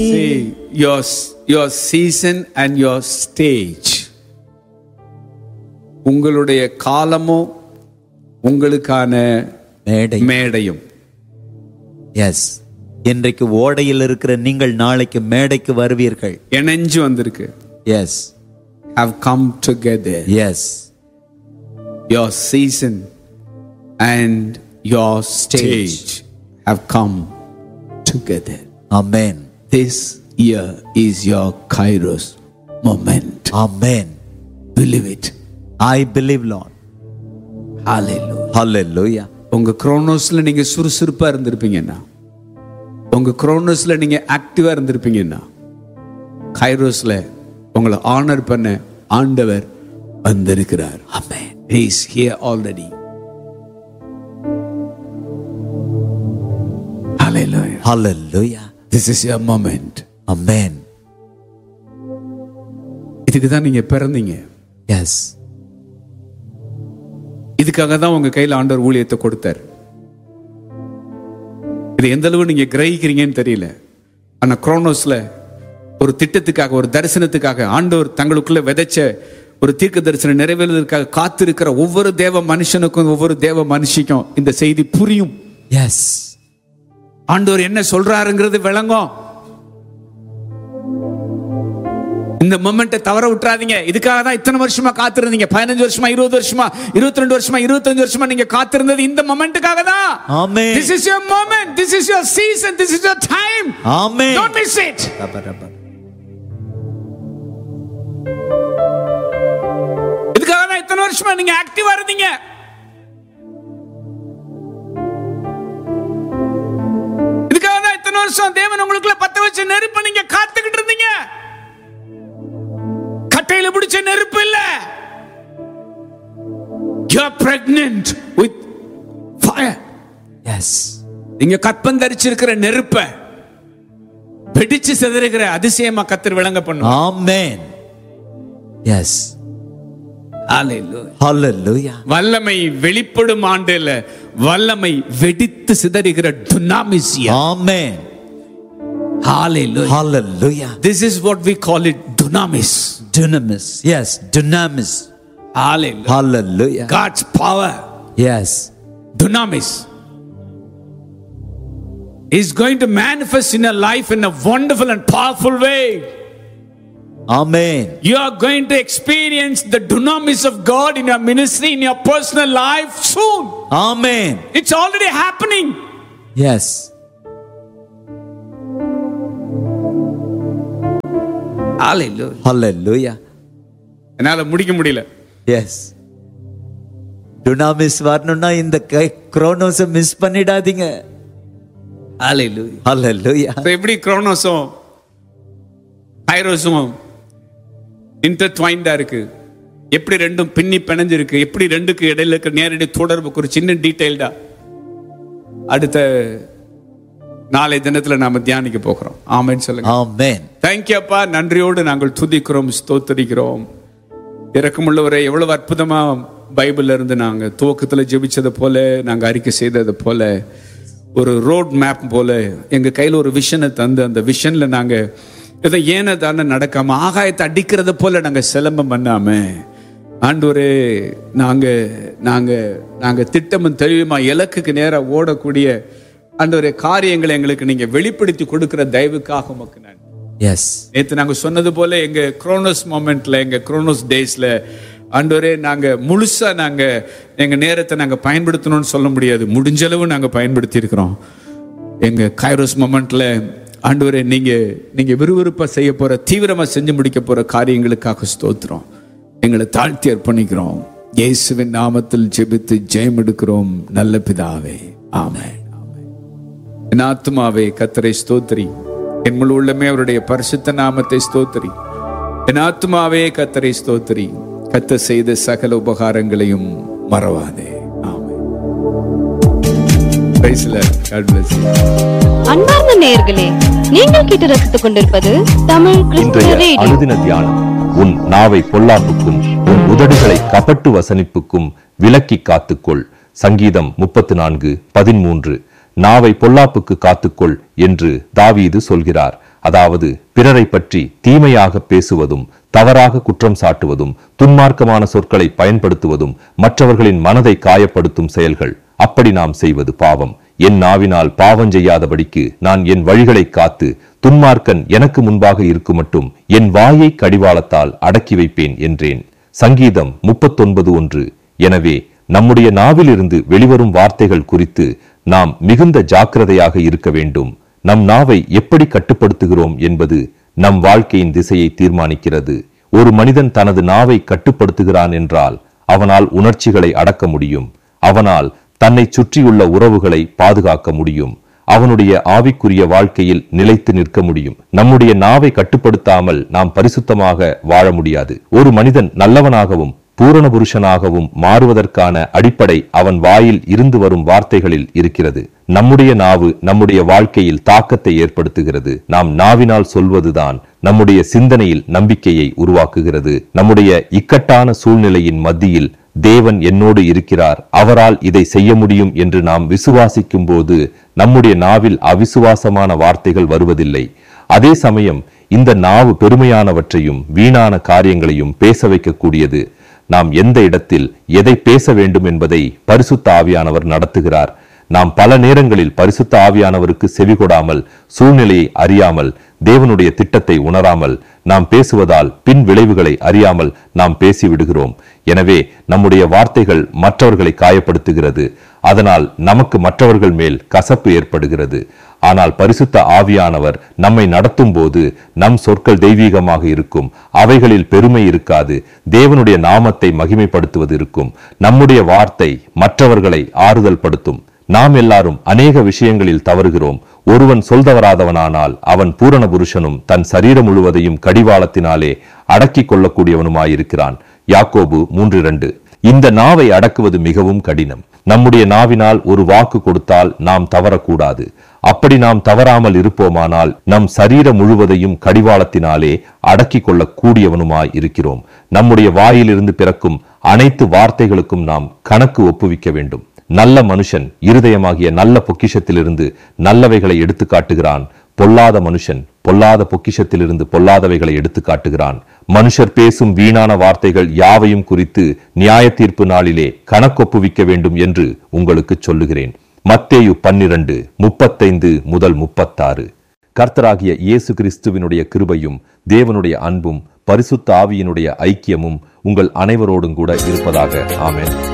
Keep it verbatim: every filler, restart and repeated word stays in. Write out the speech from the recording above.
See, your, your season and your stage. உங்களுடைய காலமும் உங்களுக்கான மேடை மேடையும். எஸ், இன்றைக்கு ஓடையில் இருக்கிற நீங்கள் நாளைக்கு மேடைக்கு வருவீர்கள். இணைஞ்சு வந்திருக்கு. S, have come together. S, your season and your stage have come together. Amen. This year is your Kairos moment. Amen. Believe it. I believe, Lord. Hallelujah. Hallelujah. உங்க குரோனோஸ்ல நீங்க சுறுசுறுப்பா இருந்திருப்பீங்கன்னா, உங்க குரோனோஸ்ல நீங்க ஆக்டிவா இருந்திருப்பீங்கன்னா, கைரோஸ்ல உங்களை ஆனர் பண்ண ஆண்டவர் வந்திருக்கிறார். Amen. He is here already. Hallelujah. Hallelujah. This is your moment. Amen. இதுக்கு தான் நீங்க பிறந்தீங்க. எஸ், இதுக்காக தான் உங்க கையில ஆண்டவர் ஊழியத்தை கொடுத்தார். இது எந்த அளவு நீங்க கிரகிக்கிறீங்கன்னு தெரியல. ஆனா குரோனோஸ்ல ஒரு திட்டத்துக்காக, ஒரு தரிசனத்துக்காக ஆண்டவர் தங்களுக்குள்ள விதைச்ச ஒரு தீர்க்க தரிசனம் நிறைவேறுவதற்காக காத்திருக்கிற ஒவ்வொரு தேவ மனுஷனுக்கும் ஒவ்வொரு தேவ மனுஷிக்கும் இந்த செய்தி புரியும். எஸ், ஆண்டவர் என்ன சொல்றாருங்கிறது விளங்கும். இந்த மொமெண்ட்டை தவற விட்டுறாதீங்க. இதுக்காக தான் இத்தனை வருஷமா காத்திருந்தீங்க. பதினஞ்சு வருஷமா, இருபது வருஷமா, இருபத்தி ரெண்டு வருஷமா, இருபத்தஞ்சு வருஷமா நீங்க காத்திருந்தது இந்த மொமெண்ட்டுக்காக தான். Amen. This is your moment. This is your season. This is your time. Amen. Don't miss it. இதுக்காக தான் இத்தனை வருஷமா நீங்க ஆக்டிவா இருந்தீங்க. இதுக்காக தான் இத்தனை வருஷம் தேவன் உங்களுக்குள்ள பத்த வச்ச நெருப்பை நீங்க காத்துக்கிட்டு இருந்தீங்க. கட்டையில பிடிச்ச நெருப்பு இல்ல. You are pregnant with fire. Yes. நீங்க கற்பந்தரிச்சிருக்கிற நெருப்பை வெடிச்சு சிதறுகிற அதிசயமா கர்த்தர் விளங்க பண்ணுவார். Amen. Yes. Hallelujah. Hallelujah. வல்லமை வெளிப்படும் ஆண்டுல வல்லமை வெடித்து சிதறுகிற dunamis. Amen. Hallelujah. Hallelujah. This is what we call it, dunamis. Dunamis. Yes, dunamis. Hallelujah. Hallelujah. God's power. Yes. Dunamis is going to manifest in your life in a wonderful and powerful way. Amen. You are going to experience the dunamis of God in your ministry, in your personal life soon. Amen. It's already happening. Yes. Hallelujah. Hallelujah. என்னால முடிக்க முடியல. Yes. dunamis வரணும்னா இந்த குரோனோஸை miss பண்ணிடாதீங்க. Hallelujah. Hallelujah. எப்படி குரோனோஸும் கைரோஸும் இன்டர்ட்வைண்டா இருக்கு, எப்படி ரெண்டும் பின்னி பிணைஞ்சு இருக்கு, எப்படி ரெண்டுக்கு இடையில இருக்க நேரடி தொடர்புக்கு ஒரு சின்ன டீடைல்டா அடுத்த நாளை தினத்துல நாம தியானிக்க போகிறோம். ஆமென் சொல்லுங்க. ஆமென். தேங்க்யூ அப்பா. நன்றியோடு நாங்கள் துதிக்கிறோம், ஸ்தோத்திரிக்கிறோம். இரக்கமுள்ளவரை, எவ்வளவு அற்புதமா பைபிள்ல இருந்து நாங்க துவக்கத்துல ஜெபிச்சதை போல, நாங்க அறிக்கை செய்ததை போல, ஒரு ரோட் மேப் போல எங்க கையில ஒரு விஷனை தந்து அந்த விஷன்ல நாங்க இதை ஏன தானே நடக்காம ஆகாயத்தை அடிக்கிறத போல நாங்க சிலம்பம் பண்ணாம, ஆண்டவரே நாங்க நாங்க நாங்க திட்டமும் தெளிவுமா இலக்குக்கு நேரம் ஓடக்கூடிய ஆண்டவரே காரியங்களை எங்களுக்கு நீங்க வெளிப்படுத்தி கொடுக்கிற தயவுக்காக உமக்கு நன்றி. எஸ். நேற்று நாங்க சொன்னது போல எங்க குரோனோஸ் மொமெண்ட்ல, எங்க குரோனோஸ் டேஸ்ல ஆண்டவரே நாங்க முழுசா நாங்க எங்க நேரத்தை நாங்க பயன்படுத்தணும்னு சொல்ல முடியாது, முடிஞ்சளவு நாங்க பயன்படுத்தி இருக்கிறோம். எங்க கைரோஸ் மொமெண்ட்ல ஆண்டவரே நீங்க நீங்க விறுவிறுப்பா செய்ய போற, தீவிரமா செஞ்சு முடிக்க போற காரியங்களுக்காக ஸ்தோத்திரம். எங்களை தாழ்த்தி அர்ப்பணிக்கிறோம். இயேசுவின் நாமத்தில் ஜெபித்து ஜெயம் எடுக்கிறோம் நல்ல பிதாவே. ஆமென். என் ஆத்துமாவே கர்த்தரை ஸ்தோத்திரி, என் முழு உள்ளமே அவருடைய பரிசுத்த நாமத்தை ஸ்தோத்திரி. என் ஆத்துமாவே கர்த்தரை ஸ்தோத்திரி, கர்த்தர் செய்த சகல உபகாரங்களையும் மறவாதே. ஆமென். Praise the Lord. God bless you. அன்பார்ந்த நேயர்களே, நீங்கள் கேட்டு ரசித்துக் கொண்டிருப்பது தமிழ் கிறிஸ்துவ ரேடியோ. அனுதின தியானம். உன் நாவை பொல்லாப்புக்கும் உன் உதடுகளை கபட்டு வசனிப்புக்கும் விலக்கி காத்துக்கொள். சங்கீதம் முப்பத்து நான்கு பதிமூன்று. நாவை பொல்லாப்புக்கு காத்துக்கொள் என்று தாவீது சொல்கிறார். அதாவது பிறரை பற்றி தீமையாக பேசுவதும், தவறாக குற்றம் சாட்டுவதும், துன்மார்க்கமான சொற்களை பயன்படுத்துவதும், மற்றவர்களின் மனதை காயப்படுத்தும் செயல்கள். அப்படி நாம் செய்வது பாவம். என் நாவினால் பாவம் செய்யாதபடிக்கு நான் என் வழிகளை காத்து, துன்மார்க்கன் எனக்கு முன்பாக இருக்கும் மட்டும் என் வாயை கடிவாளத்தால் அடக்கி வைப்பேன் என்றேன். சங்கீதம் முப்பத்தொன்பது ஒன்று. எனவே நம்முடைய நாவிலிருந்து வெளிவரும் வார்த்தைகள் குறித்து நாம் மிகுந்த ஜாக்கிரதையாக இருக்க வேண்டும். நம் நாவை எப்படி கட்டுப்படுத்துகிறோம் என்பது நம் வாழ்க்கையின் திசையை தீர்மானிக்கிறது. ஒரு மனிதன் தனது நாவை கட்டுப்படுத்துகிறான் என்றால் அவனால் உணர்ச்சிகளை அடக்க முடியும். அவனால் தன்னை சுற்றியுள்ள உறவுகளை பாதுகாக்க முடியும். அவனுடைய ஆவிக்குரிய வாழ்க்கையில் நிலைத்து நிற்க முடியும். நம்முடைய நாவை கட்டுப்படுத்தாமல் நாம் பரிசுத்தமாக வாழ முடியாது. ஒரு மனிதன் நல்லவனாகவும் பூரண புருஷனாகவும் மாறுவதற்கான அடிப்படை அவன் வாயில் இருந்து வரும் வார்த்தைகளில் இருக்கிறது. நம்முடைய நாவு நம்முடைய வாழ்க்கையில் தாக்கத்தை ஏற்படுத்துகிறது. நாம் நாவினால் சொல்வதுதான் நம்முடைய சிந்தனையில் நம்பிக்கையை உருவாக்குகிறது. நம்முடைய இக்கட்டான சூழ்நிலையின் மத்தியில் தேவன் என்னோடு இருக்கிறார், அவரால் இதை செய்ய முடியும் என்று நாம் விசுவாசிக்கும் போது நம்முடைய நாவில் அவிசுவாசமான வார்த்தைகள் வருவதில்லை. அதே சமயம் இந்த நாவு பெருமையானவற்றையும் வீணான காரியங்களையும் பேச வைக்கக்கூடியது. நாம் எந்த இடத்தில் எதை பேச வேண்டும் என்பதை பரிசுத்த ஆவியானவர் நடத்துகிறார். நாம் பல நேரங்களில் பரிசுத்த ஆவியானவருக்கு செவிகொடாமல், சூழ்நிலையை அறியாமல், தேவனுடைய திட்டத்தை உணராமல் நாம் பேசுவதால் பின் விளைவுகளை அறியாமல் நாம் பேசிவிடுகிறோம். எனவே நம்முடைய வார்த்தைகள் மற்றவர்களை காயப்படுத்துகிறது. அதனால் நமக்கு மற்றவர்கள் மேல் கசப்பு ஏற்படுகிறது. ஆனால் பரிசுத்த ஆவியானவர் நம்மை நடத்தும் போது நம் சொற்கள் தெய்வீகமாக இருக்கும். அவைகளில் பெருமை இருக்காது. தேவனுடைய நாமத்தை மகிமைப்படுத்துவது இருக்கும். நம்முடைய வார்த்தை மற்றவர்களை ஆறுதல் படுத்தும். நாம் எல்லாரும் அநேக விஷயங்களில் தவறுகிறோம். ஒருவன் சொல்தவராதவனானால் அவன் பூரண புருஷனும் தன் சரீரம் முழுவதையும் கடிவாளத்தினாலே அடக்கிக் கொள்ளக்கூடியவனுமாயிருக்கிறான். யாக்கோபு மூன்று இரண்டு. இந்த நாவை அடக்குவது மிகவும் கடினம். நம்முடைய நாவினால் ஒரு வாக்கு கொடுத்தால் நாம் தவறக்கூடாது. அப்படி நாம் தவறாமல் இருப்போமானால் நம் சரீரம் முழுவதையும் கடிவாளத்தினாலே அடக்கிக் கொள்ள கூடியவனுமாய் இருக்கிறோம். நம்முடைய வாயிலிருந்து பிறக்கும் அனைத்து வார்த்தைகளுக்கும் நாம் கணக்கு ஒப்புவிக்க வேண்டும். நல்ல மனுஷன் இருதயமாகிய நல்ல பொக்கிஷத்திலிருந்து நல்லவைகளை எடுத்து காட்டுகிறான். பொல்லாத மனுஷன் பொல்லாத பொக்கிஷத்திலிருந்து பொல்லாதவைகளை எடுத்து காட்டுகிறான். மனுஷர் பேசும் வீணான வார்த்தைகள் யாவையும் குறித்து நியாய தீர்ப்பு நாளிலே கணக்கொப்புவிக்க வேண்டும் என்று உங்களுக்கு சொல்லுகிறேன். மத்தேயு பன்னிரண்டு முப்பத்தைந்து முதல் முப்பத்தாறு. கர்த்தராகிய இயேசு கிறிஸ்துவினுடைய கிருபையும் தேவனுடைய அன்பும் பரிசுத்த ஆவியினுடைய ஐக்கியமும் உங்கள் அனைவரோடும் கூட இருப்பதாக. ஆமென்.